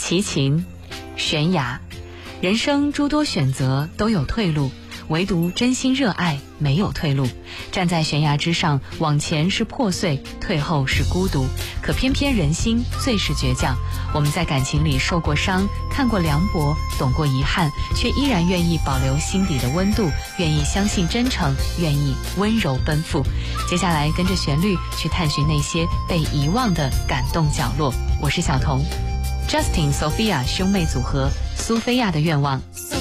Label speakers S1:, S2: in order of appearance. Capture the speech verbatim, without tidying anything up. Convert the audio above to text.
S1: 齐秦，悬崖。人生诸多选择都有退路，唯独真心热爱没有退路。站在悬崖之上，往前是破碎，退后是孤独，可偏偏人心最是倔强。我们在感情里受过伤，看过凉薄，懂过遗憾，却依然愿意保留心底的温度，愿意相信真诚，愿意温柔奔赴。接下来跟着旋律去探寻那些被遗忘的感动角落。我是小童， Justin Sophia 兄妹组合，苏菲亚的愿望。